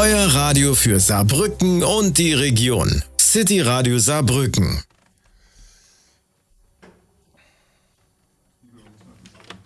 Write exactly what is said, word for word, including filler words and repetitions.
Euer Radio für Saarbrücken und die Region. City Radio Saarbrücken.